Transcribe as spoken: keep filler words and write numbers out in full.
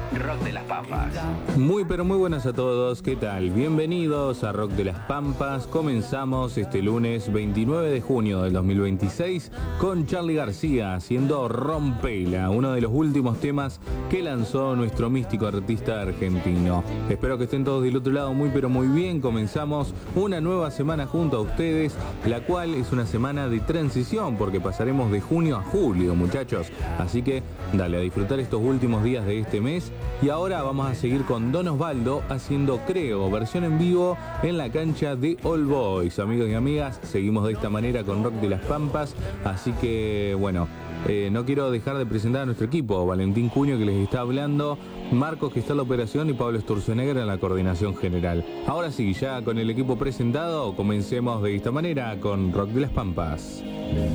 Rock de las Pampas. Muy pero muy buenas a todos, ¿qué tal? Bienvenidos a Rock de las Pampas. Comenzamos este lunes veintinueve de junio del dos mil veintiséis con Charly García haciendo Rompela, uno de los últimos temas que lanzó nuestro místico artista argentino. Espero que estén todos del otro lado muy pero muy bien. Comenzamos una nueva semana junto a ustedes, la cual es una semana de transición porque pasaremos de junio a julio, muchachos. Así que dale a disfrutar estos últimos días de este mes. Y ahora vamos a seguir con Don Osvaldo haciendo Creo, versión en vivo en la cancha de All Boys. Amigos y amigas, seguimos de esta manera con Rock de las Pampas. Así que, bueno, eh, no quiero dejar de presentar a nuestro equipo. Valentín Cuño, que les está hablando, Marcos, que está en la operación, y Pablo Sturzenegger en la coordinación general. Ahora sí, ya con el equipo presentado, comencemos de esta manera con Rock de las Pampas.